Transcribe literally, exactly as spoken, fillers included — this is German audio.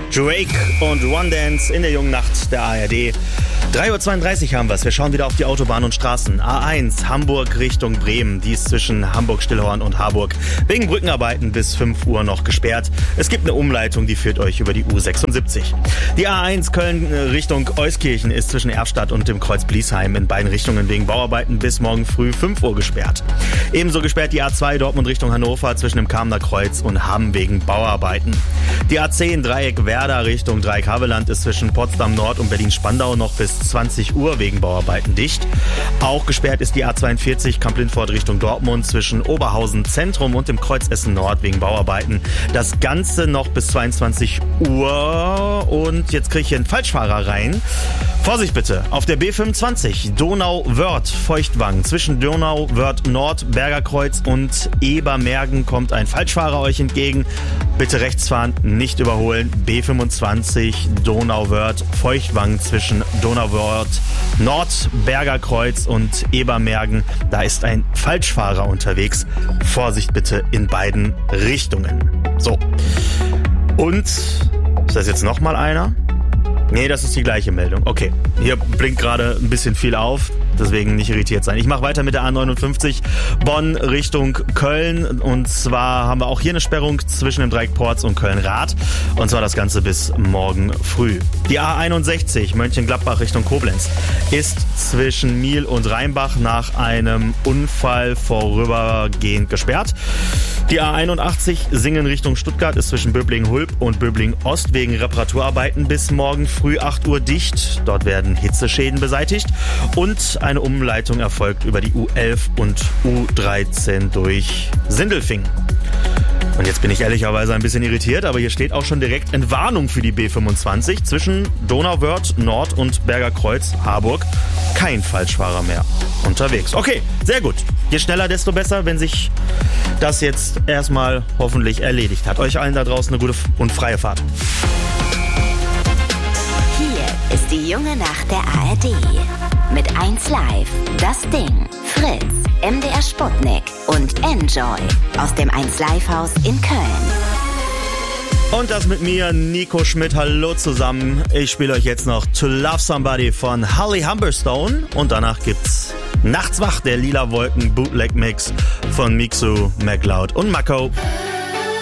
Drake und One Dance in der jungen Nacht der A R D. drei Uhr zweiunddreißig haben wir es. Wir schauen wieder auf die Autobahn und Straßen. A eins, Hamburg Richtung Bremen. Die ist zwischen Hamburg-Stillhorn und Harburg wegen Brückenarbeiten bis fünf Uhr noch gesperrt. Es gibt eine Umleitung, die führt euch über die U sechsundsiebzig. Die A eins Köln Richtung Euskirchen ist zwischen Erfstadt und dem Kreuz Bliesheim in beiden Richtungen wegen Bauarbeiten bis morgen früh fünf Uhr gesperrt. Ebenso gesperrt die A zwei Dortmund Richtung Hannover zwischen dem Kamener Kreuz und Hamm wegen Bauarbeiten. Die A zehn Dreieck Werder Richtung Dreieck-Havelland ist zwischen Potsdam Nord und Berlin-Spandau noch bis zwanzig Uhr wegen Bauarbeiten dicht. Auch gesperrt ist die A zweiundvierzig Kamp-Lindfort Richtung Dortmund zwischen Oberhausen Zentrum und dem Kreuz Essen Nord wegen Bauarbeiten. Das Ganze noch bis zweiundzwanzig Uhr. Und jetzt kriege ich hier einen Falschfahrer rein. Vorsicht bitte, auf der B fünfundzwanzig Donau-Wörth Feuchtwangen zwischen Donau-Wörth Nord, Bergerkreuz und Ebermergen kommt ein Falschfahrer euch entgegen. Bitte rechts fahren, nicht überholen. B fünfundzwanzig Donau-Wörth Feuchtwangen zwischen Donau-Wörth Nord, Bergerkreuz und Ebermergen. Da ist ein Falschfahrer unterwegs. Vorsicht bitte in beiden Richtungen. So. Und ist das jetzt nochmal einer? Nee, das ist die gleiche Meldung. Okay, hier blinkt gerade ein bisschen viel auf, deswegen nicht irritiert sein. Ich mache weiter mit der A neunundfünfzig Bonn Richtung Köln. Und zwar haben wir auch hier eine Sperrung zwischen dem Dreieck Porz und Köln-Rath. Und zwar das Ganze bis morgen früh. Die A einundsechzig Mönchengladbach Richtung Koblenz ist zwischen Miel und Rheinbach nach einem Unfall vorübergehend gesperrt. Die A einundachtzig Singen Richtung Stuttgart ist zwischen Böblingen-Hulb und Böblingen-Ost wegen Reparaturarbeiten bis morgen früh acht Uhr dicht. Dort werden Hitzeschäden beseitigt. Und eine Umleitung erfolgt über die U elf und U dreizehn durch Sindelfingen. Und jetzt bin ich ehrlicherweise ein bisschen irritiert, aber hier steht auch schon direkt Entwarnung für die B fünfundzwanzig zwischen Donau-Wörth Nord und Bergerkreuz Harburg. Kein Falschfahrer mehr unterwegs. Okay, sehr gut. Je schneller, desto besser, wenn sich das jetzt erstmal hoffentlich erledigt hat. Euch allen da draußen eine gute und freie Fahrt. Hier ist die junge Nacht der A R D. Mit eins Live, Das Ding, Fritz, M D R Sputnik und Enjoy aus dem eins Live Haus in Köln. Und das mit mir, Nico Schmidt. Hallo zusammen. Ich spiele euch jetzt noch To Love Somebody von Holly Humberstone. Und danach gibt's Nachts wach, der Lila Wolken Bootleg Mix von Mixu, MacLeod und Mako.